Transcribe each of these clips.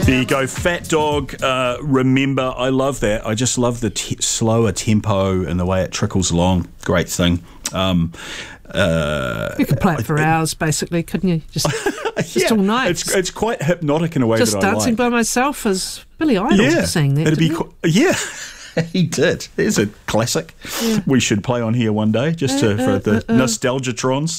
There you go, Fat Dog. Remember, I love that. I just love the slower tempo and the way it trickles along. Great thing. You could play it for hours, basically, couldn't you? Just all night. It's quite hypnotic in a way just that I like. Just dancing by myself as Billy Idol sang that. It'd be he did. There's a classic we should play on here one day, just for the nostalgiatrons.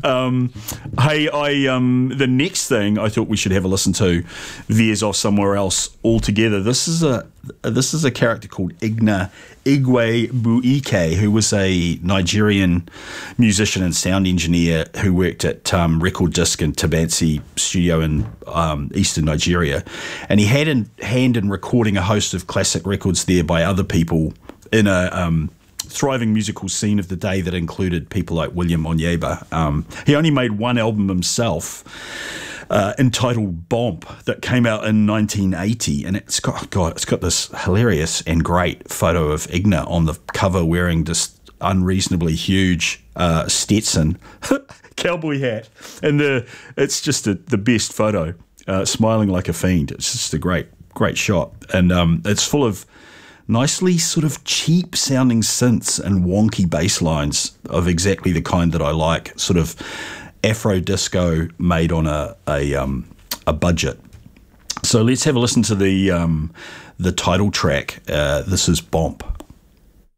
The next thing I thought we should have a listen to veers off somewhere else altogether. This is a character called Igna Igwe-Buike, who was a Nigerian musician and sound engineer who worked at Record Disc and Tabansi studio in eastern Nigeria, and he had a hand in recording a host of classic records there by other people in a thriving musical scene of the day that included people like William Onyeba. He only made one album himself, entitled Bomp, that came out in 1980, and it's got this hilarious and great photo of Igna on the cover wearing this unreasonably huge Stetson cowboy hat, and it's just the best photo, smiling like a fiend. It's just a great shot, and it's full of nicely sort of cheap sounding synths and wonky bass lines of exactly the kind that I like, sort of Afro disco made on a budget. So let's have a listen to the title track. This is Bomp.